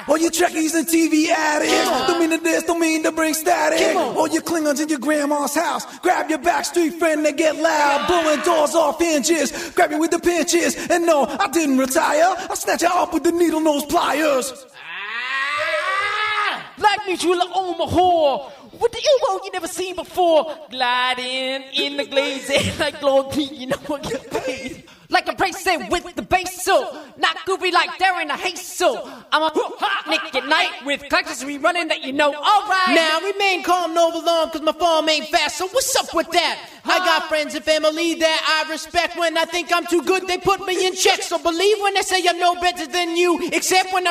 All you Trekkies and TV addicts, don't mean to this, don't mean to bring static. All you Klingons in your grandma's house, grab your backstreet friend and get loud, blowing doors off hinges, grab you with the pinches. And no, I didn't retire, I snatch you up with the needle nose pliers. Like Mutual Omaha, with the elbow you never seen before, gliding in the glaze like Lord P, you know what you paid. Like a bracelet with the bass, so not goofy like Darren or Hazel. I'm a Nick at night with collectors we running that you know. Alright, now remain calm, no alarm, cause my farm ain't fast. So what's up with that? I got friends and family that I respect. When I think I'm too good, they put me in check. So believe when they say I'm no better than you, except when I